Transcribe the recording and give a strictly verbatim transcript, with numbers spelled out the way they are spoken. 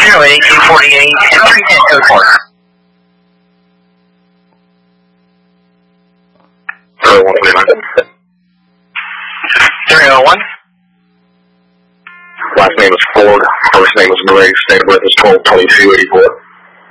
zero eight eight forty-eight and three ten code four. zero one forty-nine. three oh one. Last name is Ford. First name is Maurice. Date of birth is twelve twenty-two eighty-four.